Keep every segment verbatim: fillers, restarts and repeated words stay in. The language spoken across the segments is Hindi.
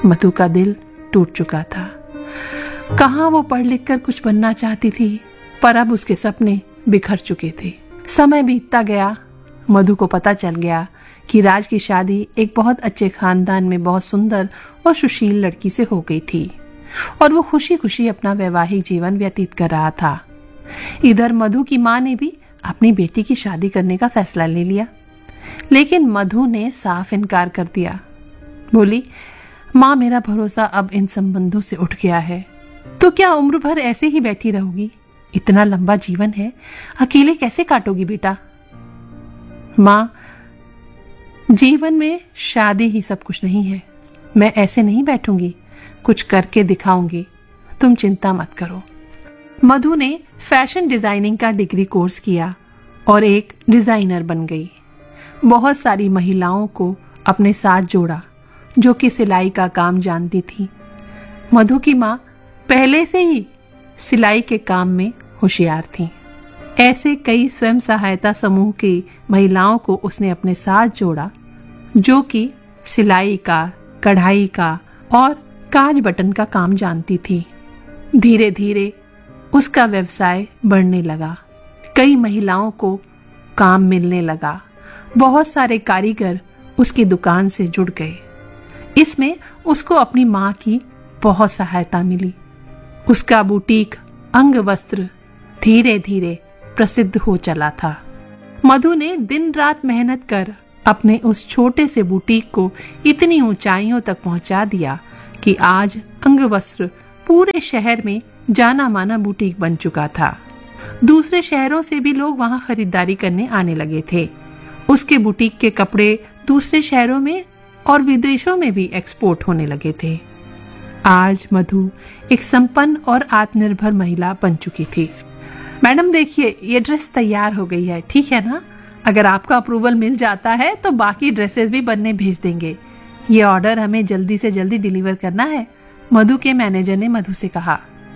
मधु का दिल टूट चुका था। कहाँ वो पढ़ लिख कर कुछ बनना चाहती थी, पर अब उसके सपने बिखर चुके थे। समय बीतता गया। मधु को पता चल गया कि राज की शादी एक बहुत अच्छे खानदान में बहुत सुंदर और सुशील लड़की से हो गई थी और वो खुशी खुशी अपना वैवाहिक जीवन व्यतीत कर रहा था। इधर मधु की माँ ने भी अपनी बेटी की शादी करने का फैसला ले लिया, लेकिन मधु ने साफ इनकार कर दिया। बोली, माँ, मेरा भरोसा अब इन संबंधों से उठ गया है। तो क्या उम्र भर ऐसे ही बैठी रहोगी? इतना लंबा जीवन है, अकेले कैसे काटोगी बेटा? माँ, जीवन में शादी ही सब कुछ नहीं है। मैं ऐसे नहीं बैठूंगी, कुछ करके दिखाऊंगी। तुम चिंता मत करो। मधु ने फैशन डिजाइनिंग का डिग्री कोर्स किया और एक डिजाइनर बन गई। बहुत सारी महिलाओं को अपने साथ जोड़ा जो कि सिलाई का काम जानती थी। मधु की माँ पहले से ही सिलाई के काम में होशियार थी। ऐसे कई स्वयं सहायता समूह की महिलाओं को उसने अपने साथ जोड़ा जो कि सिलाई का, कढ़ाई का और काज बटन का काम जानती थी। धीरे धीरे उसका व्यवसाय बढ़ने लगा। कई महिलाओं को काम मिलने लगा। बहुत सारे कारीगर उसकी दुकान से जुड़ गए। इसमें उसको अपनी माँ की बहुत सहायता मिली। उसका बुटीक अंग वस्त्र धीरे धीरे प्रसिद्ध हो चला था। मधु ने दिन रात मेहनत कर अपने उस छोटे से बुटीक को इतनी ऊंचाइयों तक पहुंचा दिया कि आज अंग वस्त्र पूरे शहर में जाना माना बुटीक बन चुका था। दूसरे शहरों से भी लोग वहां खरीदारी करने आने लगे थे। उसके बुटीक के कपड़े दूसरे शहरों में और विदेशों में भी एक्सपोर्ट होने लगे थे। आज मधु एक संपन्न और आत्मनिर्भर महिला बन चुकी थी। मैडम देखिए, ये ड्रेस तैयार हो गई है, ठीक है ना? अगर आपका अप्रूवल मिल जाता है तो बाकी ड्रेसेस भी बनने भेज देंगे। ये ऑर्डर हमें जल्दी से जल्दी डिलीवर करना है, मधु के मैनेजर ने मधु से कहा।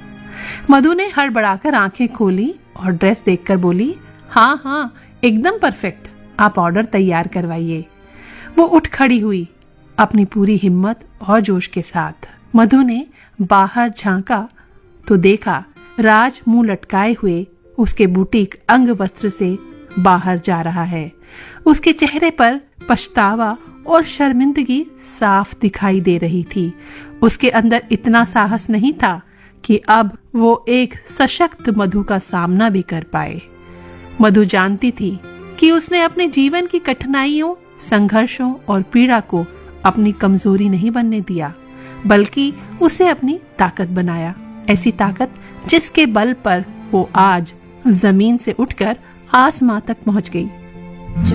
मधु ने हड़बड़ाकर आंखें खोली और ड्रेस देखकर बोली, हाँ हाँ, एकदम परफेक्ट, आप ऑर्डर तैयार करवाइए। वो उठ खड़ी हुई अपनी पूरी हिम्मत और जोश के साथ। मधु ने बाहर झांका तो देखा राज मुंह लटकाए हुए उसके बुटीक अंग वस्त्र से बाहर जा रहा है। उसके चेहरे पर पछतावा और शर्मिंदगी साफ दिखाई दे रही थी। उसके अंदर इतना साहस नहीं था कि अब वो एक सशक्त मधु का सामना भी कर पाए। मधु जानती थी कि उसने अपने जीवन की कठिनाइयों, संघर्षों और पीड़ा को अपनी कमजोरी नहीं बनने दिया, बल्कि उसे अपनी ताकत बनाया। ऐसी ताकत जिसके बल पर वो आज जमीन से उठकर आसमां तक पहुंच गई।